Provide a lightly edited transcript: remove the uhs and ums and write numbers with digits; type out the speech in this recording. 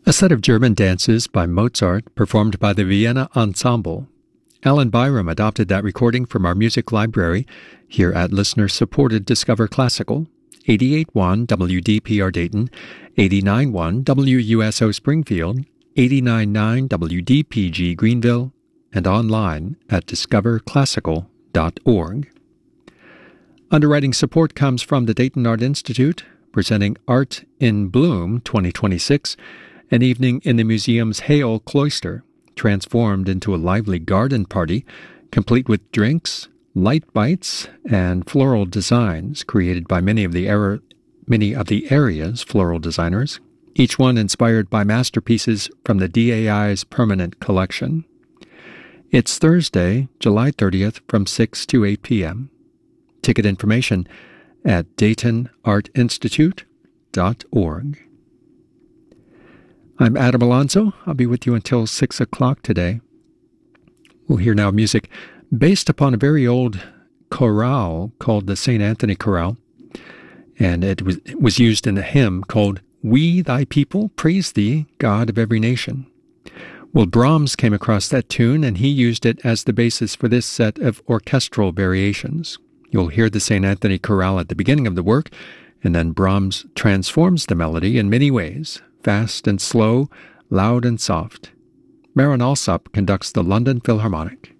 A set of German dances by Mozart performed by the Vienna Ensemble. Alan Byram adopted that recording from our music library here at listener-supported Discover Classical, 88.1 WDPR Dayton, 89.1 WUSO Springfield, 89.9 WDPG Greenville, and online at discoverclassical.org. Underwriting support comes from the Dayton Art Institute, presenting Art in Bloom 2026, an evening in the museum's Hale Cloister, transformed into a lively garden party, complete with drinks, light bites, and floral designs created by many of the area's floral designers, each one inspired by masterpieces from the DAI's permanent collection. It's Thursday, July 30th from 6 to 8 p.m. Ticket information at DaytonArtInstitute.org. I'm Adam Alonso. I'll be with you until 6 o'clock today. We'll hear now music based upon a very old chorale called the St. Anthony Chorale, and it was used in a hymn called We Thy People Praise Thee, God of Every Nation. Well, Brahms came across that tune, and he used it as the basis for this set of orchestral variations. You'll hear the St. Anthony Chorale at the beginning of the work, and then Brahms transforms the melody in many ways, fast and slow, loud and soft. Marin Alsop conducts the London Philharmonic.